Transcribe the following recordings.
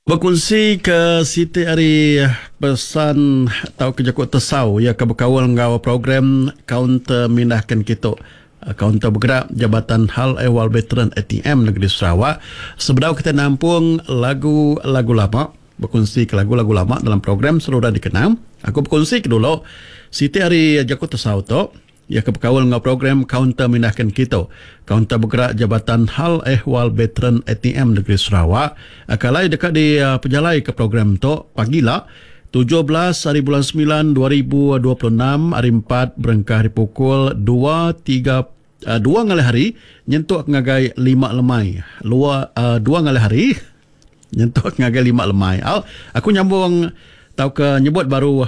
Berkongsi ke Siti Ari pesan atau kejakut tesau ya ke berkawal ngau program kaunter mindahkan kita kaunter bergerak Jabatan Hal Ehwal Veteran ATM Negeri Sarawak. Sebenarnya kita nampung lagu-lagu lama, berkongsi ke lagu-lagu lama dalam program Seluruh Dikenal. Aku berkongsi ke dulu Siti Ari jakut tesau tu ya ke berkawal ngau program kaunter mindahkan kita kaunter bergerak Jabatan Hal Ehwal Veteran ATM Negeri Sarawak. Kalai dekat di pejalai ke program tu pagilah 17 hari bulan 9 2026 hari 4 berengkah di pukul 2 ngalai hari nyentuk ngagai 5 lemai 2 ngalai hari nyentuk ngagai 5 lemai. Aku nyambung tau ke nyebut baru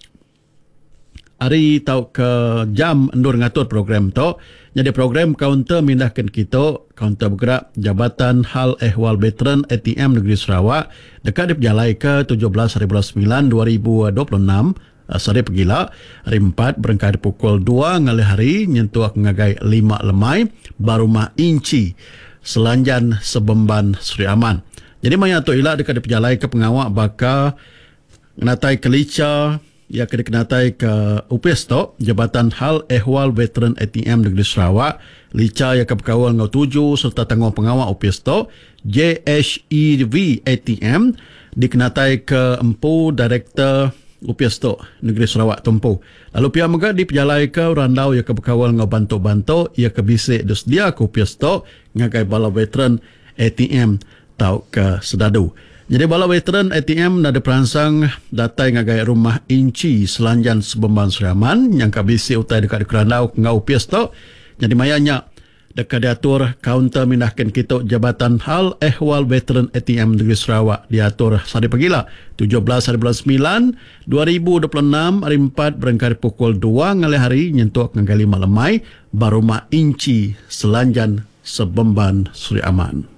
hari tau ke jam endur ngatur program tu. Jadi program kaunter mindahkan kita kaunter bergerak Jabatan Hal Ehwal Veteran ATM Negeri Sarawak dekat di pejalai ke 17 hari bulan 9 2026 sore pagila hari 4 berengkah di pukul 2 ngalai hari nyentuh ngagai 5 lemai barumah inci Selanjan Sebemban Seri Aman. Jadi maya tu ilah dekat di pejalai ke pengawak baka natai kelica ia kena kenatai ke UPS tu Jabatan Hal Ehwal Veteran ATM Negeri Sarawak lica ia ke berkawal ngau tuju serta tanggung pengawal UPS tu JHEV ATM dikenatai ke Empu Direktor UPS tu Negeri Sarawak Tempu. Lalu pihak mereka di pejalai ke randau ia ke berkawal ngau bantu-bantu ia ke bisik disdia ke UPS tu ngagai bala veteran ATM tau ke sedadu. Jadi bala veteran ATM ada perangsang datai ngagai rumah inci Selanjan Sebemban Seri Aman yang kabisi utai dekat di kerandau ngau pias tu. Jadi mayanya dekat diatur kaunter mindahkan kita Jabatan Hal Ehwal Veteran ATM Negeri Sarawak diatur sehari pagilah 17 hari bulan 9 2026 hari 4 berengkah pukul 2 ngalai hari nyentuh ngagai 5 lemai barumah inci Selanjan Sebemban Seri Aman.